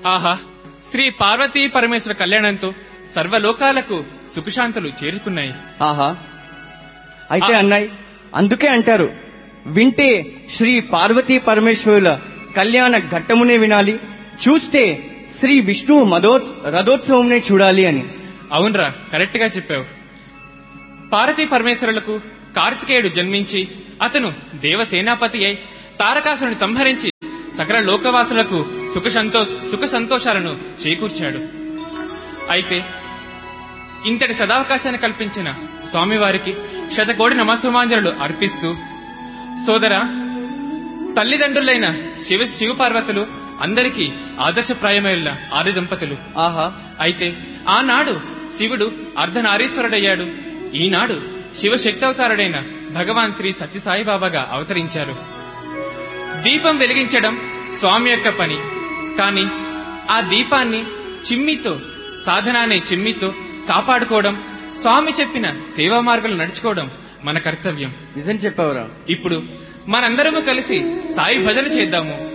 ఆహా, శ్రీ పార్వతీ పరమేశ్వర కళ్యాణంతో సర్వలోకాలకు సుఖశాంతులు చేరుకున్నాయి. ఆహా, అయితే అన్నయ్య, అందుకే అంటారు, వింటే శ్రీ పార్వతీ పరమేశ్వరుల కళ్యాణ ఘట్టమునే వినాలి, చూస్తే శ్రీ విష్ణువు రథోత్సవంనే చూడాలి అని. అవునరా, కరెక్ట్ గా చెప్పావు. పార్వతీ పరమేశ్వరులకు కార్తికేయుడు జన్మించి అతను దేవసేనాపతి అయి తారకాసురుని సంహరించి సకల లోకవాసులకు సుఖ సంతోషాలను చేకూర్చాడు. అయితే ఇంతటి సదావకాశాన్ని కల్పించిన స్వామివారికి శతకోటి నమస్సుమాంజలు అర్పిస్తూ, సోదరా, తల్లిదండ్రులైన శివపార్వతులు అందరికీ ఆదర్శప్రాయమైన ఆది దంపతులు. ఆహా, అయితే ఆనాడు శివుడు అర్ధనారీశ్వరుడయ్యాడు. ఈనాడు శివశక్తవతారుడైన భగవాన్ శ్రీ సత్యసాయిబాబాగా అవతరించారు. దీపం వెలిగించడం స్వామి యొక్క పని, కాని ఆ దీపాన్ని చిమ్మితో, సాధన అనే చిమ్మితో కాపాడుకోవడం, స్వామి చెప్పిన సేవా మార్గాలు నడుచుకోవడం మన కర్తవ్యం. నిజం చెప్పావురా. ఇప్పుడు మనందరము కలిసి సాయి భజన చేద్దాము.